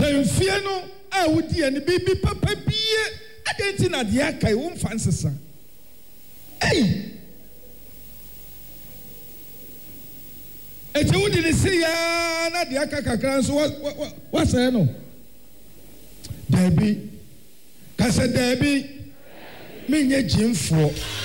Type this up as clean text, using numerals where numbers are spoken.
Semfie no a wodi ene bibi papa biye adenti na de akai wo mfa nsesa. Eti wodi ne se ya na de aka kakra nso wa say no. Dabi. Kase dabi. Menye jimfo.